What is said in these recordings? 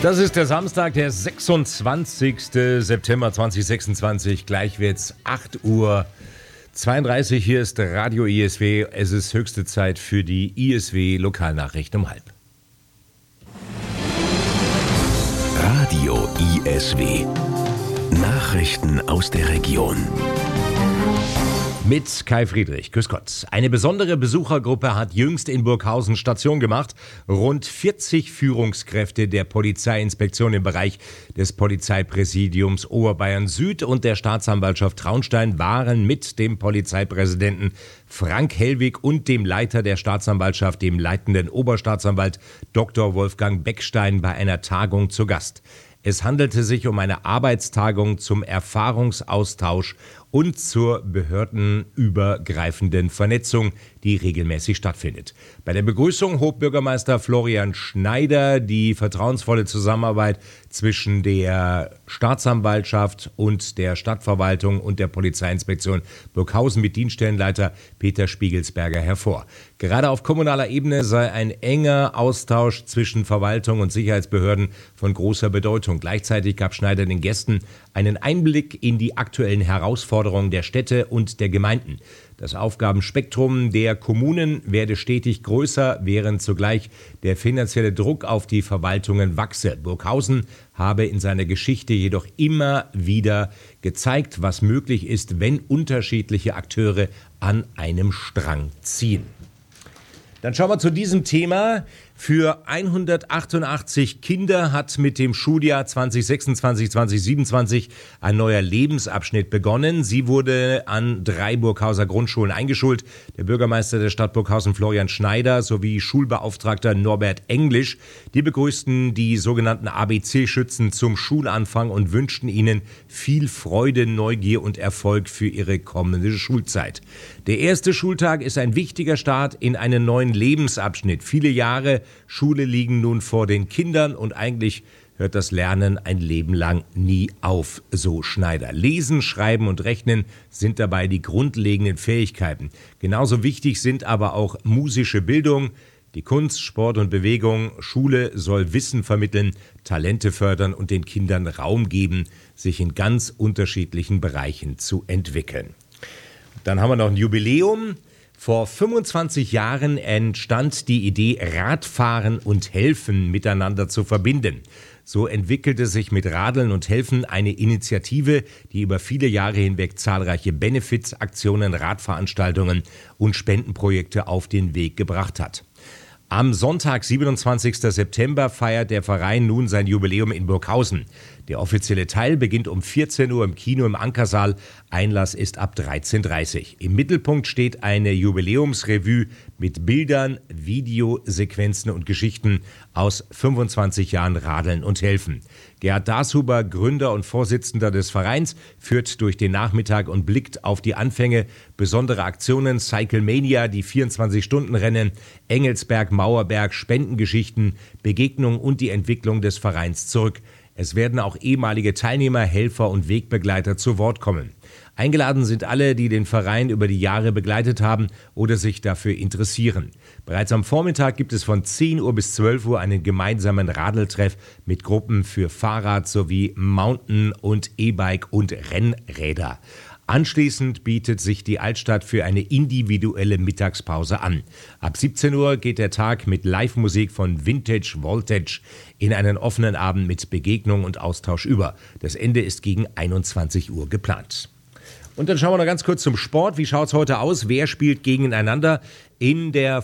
Das ist der Samstag, der 26. September 2026. Gleich wird's 8:32 Uhr. Hier ist Radio ISW. Es ist höchste Zeit für die ISW Lokalnachrichten um 12:30. Radio ISW. Nachrichten aus der Region. Mit Kai Friedrich. Grüß Gott. Eine besondere Besuchergruppe hat jüngst in Burghausen Station gemacht. Rund 40 Führungskräfte der Polizeiinspektion im Bereich des Polizeipräsidiums Oberbayern Süd und der Staatsanwaltschaft Traunstein waren mit dem Polizeipräsidenten Frank Hellwig und dem Leiter der Staatsanwaltschaft, dem leitenden Oberstaatsanwalt Dr. Wolfgang Beckstein, bei einer Tagung zu Gast. Es handelte sich um eine Arbeitstagung zum Erfahrungsaustausch und zur behördenübergreifenden Vernetzung, die regelmäßig stattfindet. Bei der Begrüßung hob Bürgermeister Florian Schneider die vertrauensvolle Zusammenarbeit zwischen der Staatsanwaltschaft und der Stadtverwaltung und der Polizeiinspektion Burghausen mit Dienststellenleiter Peter Spiegelsberger hervor. Gerade auf kommunaler Ebene sei ein enger Austausch zwischen Verwaltung und Sicherheitsbehörden von großer Bedeutung. Gleichzeitig gab Schneider den Gästen einen Einblick in die aktuellen Herausforderungen der Städte und der Gemeinden. Das Aufgabenspektrum der Kommunen werde stetig größer, während zugleich der finanzielle Druck auf die Verwaltungen wachse. Burghausen habe in seiner Geschichte jedoch immer wieder gezeigt, was möglich ist, wenn unterschiedliche Akteure an einem Strang ziehen. Dann schauen wir zu diesem Thema. Für 188 Kinder hat mit dem Schuljahr 2026/2027 ein neuer Lebensabschnitt begonnen. Sie wurde an 3 Burghauser Grundschulen eingeschult. Der Bürgermeister der Stadt Burghausen Florian Schneider sowie Schulbeauftragter Norbert Englisch, die begrüßten die sogenannten ABC-Schützen zum Schulanfang und wünschten ihnen viel Freude, Neugier und Erfolg für ihre kommende Schulzeit. Der erste Schultag ist ein wichtiger Start in einen neuen Lebensabschnitt. Viele Jahre Schule liegen nun vor den Kindern und eigentlich hört das Lernen ein Leben lang nie auf, so Schneider. Lesen, Schreiben und Rechnen sind dabei die grundlegenden Fähigkeiten. Genauso wichtig sind aber auch musische Bildung, die Kunst, Sport und Bewegung. Schule soll Wissen vermitteln, Talente fördern und den Kindern Raum geben, sich in ganz unterschiedlichen Bereichen zu entwickeln. Dann haben wir noch ein Jubiläum. Vor 25 Jahren entstand die Idee, Radfahren und Helfen miteinander zu verbinden. So entwickelte sich mit Radeln und Helfen eine Initiative, die über viele Jahre hinweg zahlreiche Benefits, Aktionen, Radveranstaltungen und Spendenprojekte auf den Weg gebracht hat. Am Sonntag, 27. September, feiert der Verein nun sein Jubiläum in Burghausen. Der offizielle Teil beginnt um 14 Uhr im Kino im Ankersaal. Einlass ist ab 13:30 Uhr. Im Mittelpunkt steht eine Jubiläumsrevue mit Bildern, Videosequenzen und Geschichten aus 25 Jahren Radeln und Helfen. Gerhard Dashuber, Gründer und Vorsitzender des Vereins, führt durch den Nachmittag und blickt auf die Anfänge, besondere Aktionen, Cyclemania, die 24-Stunden-Rennen, Engelsberg, Mauerberg, Spendengeschichten, Begegnungen und die Entwicklung des Vereins zurück. Es werden auch ehemalige Teilnehmer, Helfer und Wegbegleiter zu Wort kommen. Eingeladen sind alle, die den Verein über die Jahre begleitet haben oder sich dafür interessieren. Bereits am Vormittag gibt es von 10 Uhr bis 12 Uhr einen gemeinsamen Radeltreff mit Gruppen für Fahrrad sowie Mountain- und E-Bike und Rennräder. Anschließend bietet sich die Altstadt für eine individuelle Mittagspause an. Ab 17 Uhr geht der Tag mit Live-Musik von Vintage Voltage in einen offenen Abend mit Begegnung und Austausch über. Das Ende ist gegen 21 Uhr geplant. Und dann schauen wir noch ganz kurz zum Sport. Wie schaut es heute aus? Wer spielt gegeneinander? In der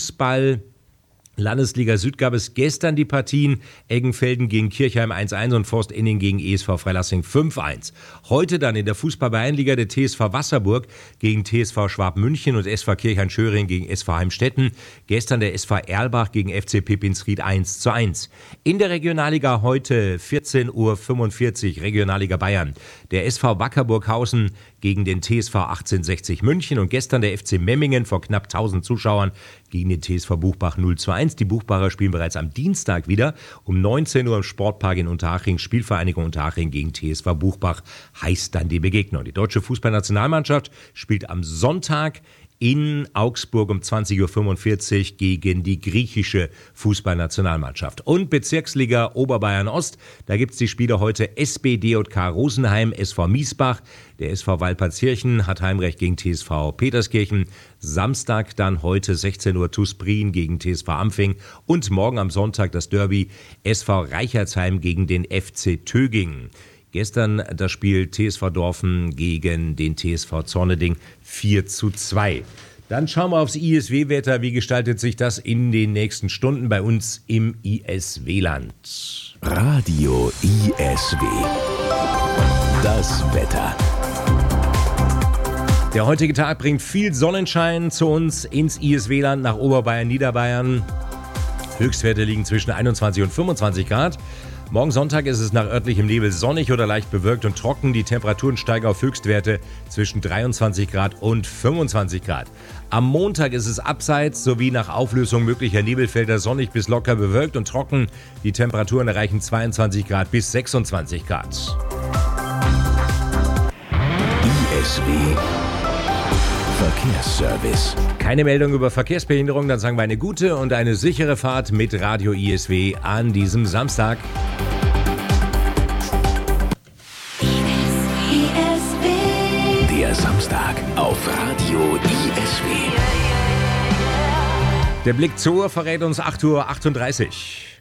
Landesliga Süd gab es gestern die Partien Eggenfelden gegen Kirchheim 1:1 und Forst Inning gegen ESV Freilassing 5:1. Heute dann in der Fußball-Bayernliga der TSV Wasserburg gegen TSV Schwab München und SV Kirchheim-Schöring gegen SV Heimstetten. Gestern der SV Erlbach gegen FC Pipinsried 1:1. In der Regionalliga heute 14:45 Uhr Regionalliga Bayern. Der SV Wacker Burghausen gegen den TSV 1860 München und gestern der FC Memmingen vor knapp 1000 Zuschauern gegen den TSV Buchbach 0:1. Die Buchbacher spielen bereits am Dienstag wieder um 19 Uhr im Sportpark in Unterhaching. Spielvereinigung Unterhaching gegen TSV Buchbach heißt dann die Begegnung. Die deutsche Fußballnationalmannschaft spielt am Sonntag in Augsburg um 20.45 Uhr gegen die griechische Fußballnationalmannschaft. Und Bezirksliga Oberbayern Ost, da gibt es die Spiele heute SBDJK Rosenheim, SV Miesbach, der SV Walpertskirchen hat Heimrecht gegen TSV Peterskirchen. Samstag dann heute 16 Uhr TuS Prien gegen TSV Ampfing und morgen am Sonntag das Derby SV Reichertsheim gegen den FC Töging. Gestern das Spiel TSV Dorfen gegen den TSV Zorneding 4:2. Dann schauen wir aufs ISW-Wetter. Wie gestaltet sich das in den nächsten Stunden bei uns im ISW-Land? Radio ISW. Das Wetter. Der heutige Tag bringt viel Sonnenschein zu uns ins ISW-Land nach Oberbayern, Niederbayern. Höchstwerte liegen zwischen 21 und 25 Grad. Morgen Sonntag ist es nach örtlichem Nebel sonnig oder leicht bewölkt und trocken. Die Temperaturen steigen auf Höchstwerte zwischen 23 Grad und 25 Grad. Am Montag ist es abseits sowie nach Auflösung möglicher Nebelfelder sonnig bis locker bewölkt und trocken. Die Temperaturen erreichen 22 Grad bis 26 Grad. ISW Verkehrsservice. Keine Meldung über Verkehrsbehinderung, dann sagen wir eine gute und eine sichere Fahrt mit Radio ISW an diesem Samstag. Der Samstag auf Radio ISW. Der Blick zur verrät uns 8:38 Uhr.